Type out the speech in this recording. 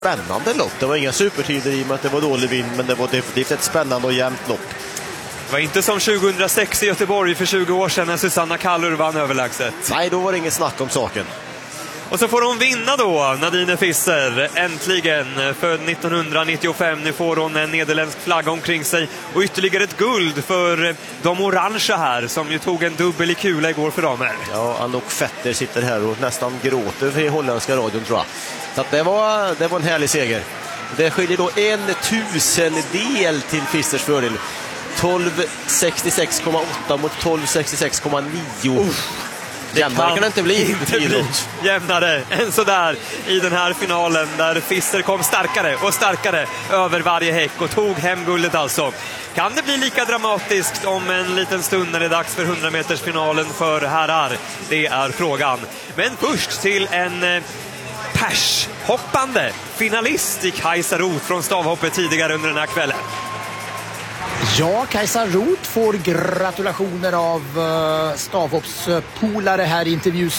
Spännande lopp. Det var inga supertider i och med att det var dålig vind, men det var definitivt ett spännande och jämnt lopp. Det var inte som 2006 i Göteborg för 20 år sedan när Susanna Kallur vann överlägset. Nej, då var det inget snack om saken. Och så får hon vinna då, Nadine Visser, äntligen, född 1995. Nu får hon en nederländsk flagga omkring sig och ytterligare ett guld för de orangea här, som ju tog en dubbel i kula igår för damer. Ja, Anouk Vetter sitter här och nästan gråter för holländska radion, tror jag. Så att det var en härlig seger. Det skiljer då 1/1000 till Vissers fördel. 12,66,8 mot 12,66,9. Jämnare kan det inte bli. Jämnare än sådär i den här finalen, där Visser kom starkare och starkare över varje häck och tog hem guldet alltså. Kan det bli lika dramatiskt om en liten stund när det är dags för 100-metersfinalen för herrar? Det är frågan. Men först till en pershoppande finalist i Kajsa Roth från stavhoppet tidigare under den här kvällen. Ja, Kajsa Roth får gratulationer av stavhoppspolare här i intervju.